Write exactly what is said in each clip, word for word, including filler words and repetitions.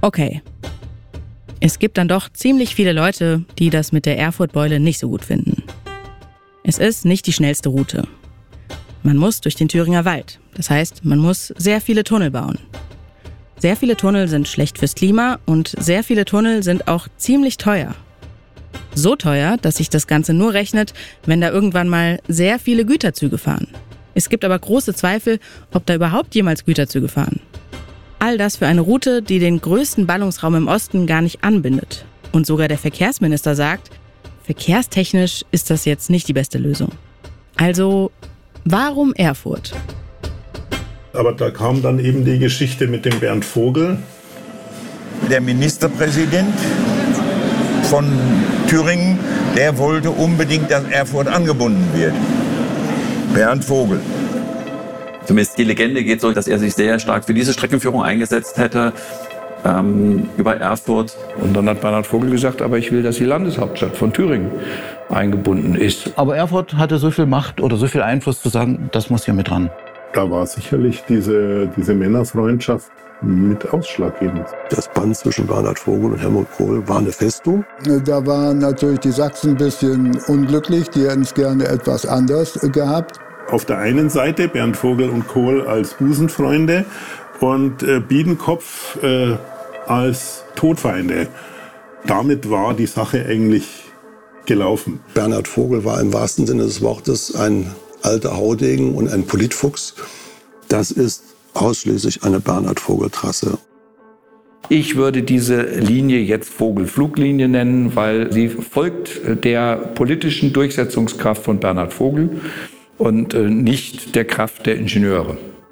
Okay. Es gibt dann doch ziemlich viele Leute, die das mit der Erfurt-Beule nicht so gut finden. Es ist nicht die schnellste Route. Man muss durch den Thüringer Wald. Das heißt, man muss sehr viele Tunnel bauen. Sehr viele Tunnel sind schlecht fürs Klima und sehr viele Tunnel sind auch ziemlich teuer. So teuer, dass sich das Ganze nur rechnet, wenn da irgendwann mal sehr viele Güterzüge fahren. Es gibt aber große Zweifel, ob da überhaupt jemals Güterzüge fahren. All das für eine Route, die den größten Ballungsraum im Osten gar nicht anbindet. Und sogar der Verkehrsminister sagt, verkehrstechnisch ist das jetzt nicht die beste Lösung. Also, warum Erfurt? Aber da kam dann eben die Geschichte mit dem Bernd Vogel. Der Ministerpräsident von Thüringen, der wollte unbedingt, dass Erfurt angebunden wird. Bernd Vogel. Zumindest die Legende geht so, dass er sich sehr stark für diese Streckenführung eingesetzt hätte, ähm, über Erfurt. Und dann hat Bernhard Vogel gesagt, aber ich will, dass die Landeshauptstadt von Thüringen eingebunden ist. Aber Erfurt hatte so viel Macht oder so viel Einfluss zu sagen, das muss hier mit ran. Da war sicherlich diese, diese Männerfreundschaft mit ausschlaggebend. Das Band zwischen Bernhard Vogel und Helmut Kohl war eine Festung. Da waren natürlich die Sachsen ein bisschen unglücklich, die hätten es gerne etwas anders gehabt. Auf der einen Seite Bernd Vogel und Kohl als Busenfreunde und äh, Biedenkopf äh, als Todfeinde. Damit war die Sache eigentlich gelaufen. Bernhard Vogel war im wahrsten Sinne des Wortes ein alter Haudegen und ein Politfuchs. Das ist ausschließlich eine Bernhard-Vogel-Trasse. Ich würde diese Linie jetzt Vogel-Fluglinie nennen, weil sie folgt der politischen Durchsetzungskraft von Bernhard Vogel und nicht der Kraft der Ingenieure.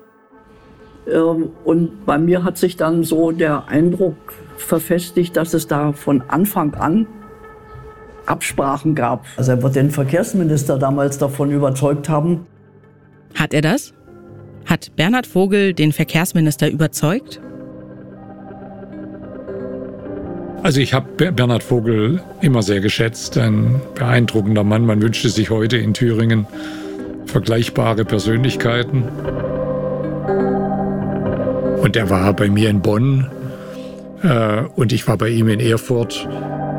Und bei mir hat sich dann so der Eindruck verfestigt, dass es da von Anfang an Absprachen gab. Also er wird den Verkehrsminister damals davon überzeugt haben. Hat er das? Hat Bernhard Vogel den Verkehrsminister überzeugt? Also ich habe Bernhard Vogel immer sehr geschätzt, ein beeindruckender Mann. Man wünschte sich heute in Thüringen vergleichbare Persönlichkeiten. Und er war bei mir in Bonn äh, und ich war bei ihm in Erfurt.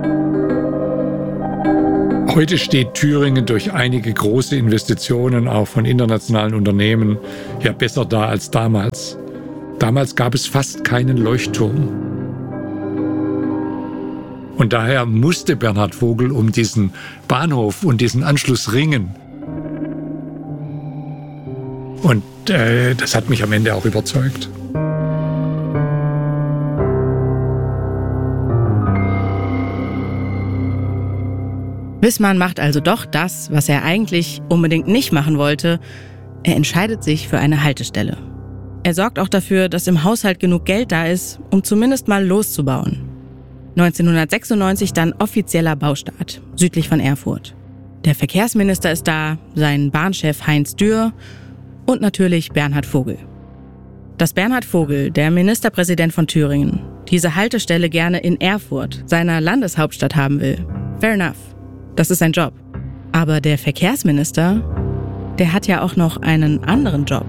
Heute steht Thüringen durch einige große Investitionen, auch von internationalen Unternehmen, ja besser da als damals. Damals gab es fast keinen Leuchtturm. Und daher musste Bernhard Vogel um diesen Bahnhof und diesen Anschluss ringen. Und äh, das hat mich am Ende auch überzeugt. Wissmann macht also doch das, was er eigentlich unbedingt nicht machen wollte. Er entscheidet sich für eine Haltestelle. Er sorgt auch dafür, dass im Haushalt genug Geld da ist, um zumindest mal loszubauen. neunzehnhundertsechsundneunzig dann offizieller Baustart, südlich von Erfurt. Der Verkehrsminister ist da, sein Bahnchef Heinz Dürr und natürlich Bernhard Vogel. Dass Bernhard Vogel, der Ministerpräsident von Thüringen, diese Haltestelle gerne in Erfurt, seiner Landeshauptstadt, haben will, fair enough. Das ist sein Job. Aber der Verkehrsminister, der hat ja auch noch einen anderen Job.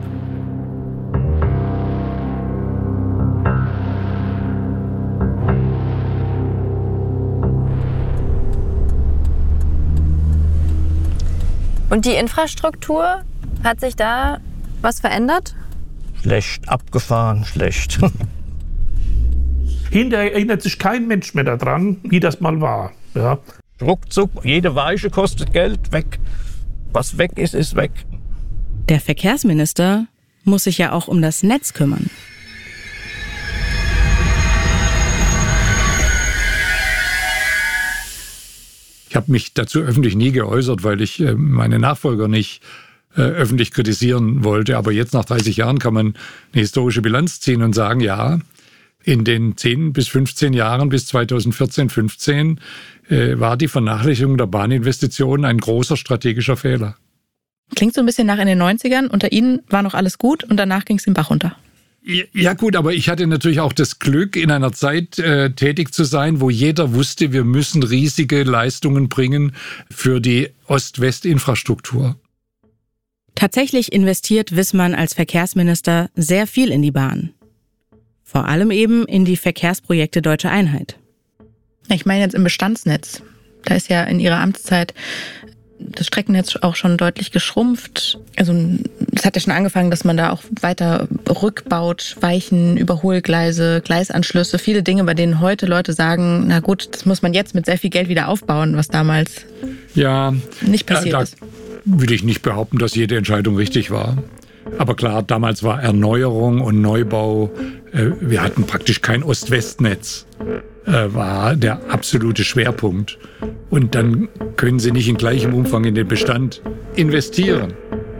Und die Infrastruktur, hat sich da was verändert? Schlecht, abgefahren, schlecht. Hinterher erinnert sich kein Mensch mehr daran, wie das mal war. Ja. Ruckzuck, jede Weiche kostet Geld, weg. Was weg ist, ist weg. Der Verkehrsminister muss sich ja auch um das Netz kümmern. Ich habe mich dazu öffentlich nie geäußert, weil ich äh, meine Nachfolger nicht äh, öffentlich kritisieren wollte. Aber jetzt nach dreißig Jahren kann man eine historische Bilanz ziehen und sagen, ja, in den zehn bis fünfzehn Jahren bis zweitausendvierzehn, fünfzehn äh, war die Vernachlässigung der Bahninvestitionen ein großer strategischer Fehler. Klingt so ein bisschen nach in den neunzigern. Unter Ihnen war noch alles gut und danach ging es den Bach runter. Ja gut, aber ich hatte natürlich auch das Glück, in einer Zeit äh, tätig zu sein, wo jeder wusste, wir müssen riesige Leistungen bringen für die Ost-West-Infrastruktur. Tatsächlich investiert Wissmann als Verkehrsminister sehr viel in die Bahn. Vor allem eben in die Verkehrsprojekte Deutsche Einheit. Ich meine jetzt im Bestandsnetz. Da ist ja in ihrer Amtszeit das Streckennetz auch schon deutlich geschrumpft. Also es hat ja schon angefangen, dass man da auch weiter rückbaut, Weichen, Überholgleise, Gleisanschlüsse, viele Dinge, bei denen heute Leute sagen, na gut, das muss man jetzt mit sehr viel Geld wieder aufbauen, was damals ja, nicht passiert da ist. Würde ich nicht behaupten, dass jede Entscheidung richtig war. Aber klar, damals war Erneuerung und Neubau, äh, wir hatten praktisch kein Ost-West-Netz, äh, war der absolute Schwerpunkt. Und dann können Sie nicht in gleichem Umfang in den Bestand investieren.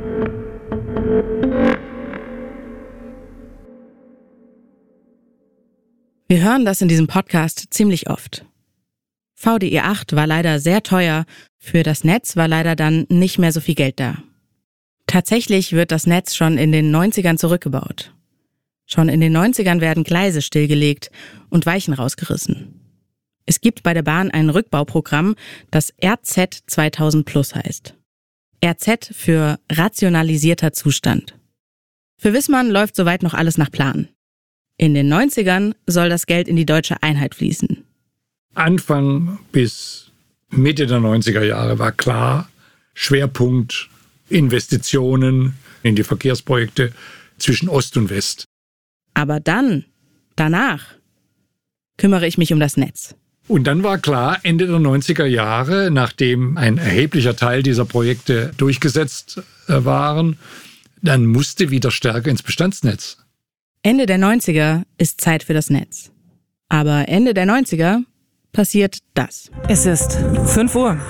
Wir hören das in diesem Podcast ziemlich oft. V D E acht war leider sehr teuer, für das Netz war leider dann nicht mehr so viel Geld da. Tatsächlich wird das Netz schon in den neunzigern zurückgebaut. Schon in den neunzigern werden Gleise stillgelegt und Weichen rausgerissen. Es gibt bei der Bahn ein Rückbauprogramm, das R Z zweitausend Plus heißt. R Z für rationalisierter Zustand. Für Wissmann läuft soweit noch alles nach Plan. In den neunzigern soll das Geld in die Deutsche Einheit fließen. Anfang bis Mitte der neunziger Jahre war klar, Schwerpunkt Investitionen in die Verkehrsprojekte zwischen Ost und West. Aber dann, danach, kümmere ich mich um das Netz. Und dann war klar, Ende der neunziger Jahre, nachdem ein erheblicher Teil dieser Projekte durchgesetzt waren, dann musste wieder stärker ins Bestandsnetz. Ende der neunziger ist Zeit für das Netz. Aber Ende der neunziger passiert das. Es ist fünf Uhr.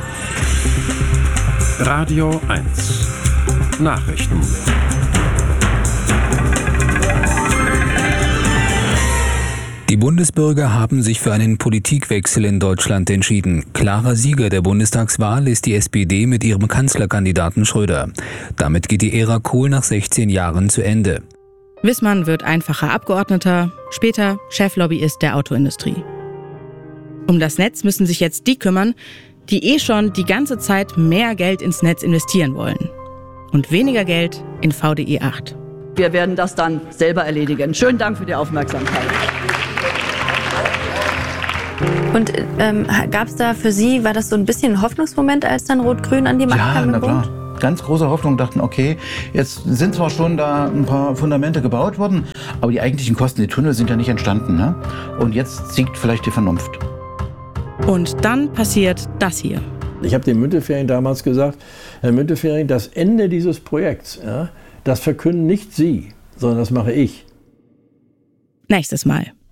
Radio eins. Nachrichten. Die Bundesbürger haben sich für einen Politikwechsel in Deutschland entschieden. Klarer Sieger der Bundestagswahl ist die S P D mit ihrem Kanzlerkandidaten Schröder. Damit geht die Ära Kohl nach sechzehn Jahren zu Ende. Wissmann wird einfacher Abgeordneter, später Cheflobbyist der Autoindustrie. Um das Netz müssen sich jetzt die kümmern, die eh schon die ganze Zeit mehr Geld ins Netz investieren wollen. Und weniger Geld in V D E acht. Wir werden das dann selber erledigen. Schönen Dank für die Aufmerksamkeit. Und ähm, gab es da für Sie, war das so ein bisschen ein Hoffnungsmoment, als dann Rot-Grün an die Macht ja, kam? Ja, na klar. Ganz große Hoffnung, dachten, okay, jetzt sind zwar schon da ein paar Fundamente gebaut worden, aber die eigentlichen Kosten, die Tunnel sind ja nicht entstanden. Ne? Und jetzt siegt vielleicht die Vernunft. Und dann passiert das hier. Ich habe dem Müntefering damals gesagt, Herr Müntefering, das Ende dieses Projekts, ja, das verkünden nicht Sie, sondern das mache ich. Nächstes Mal.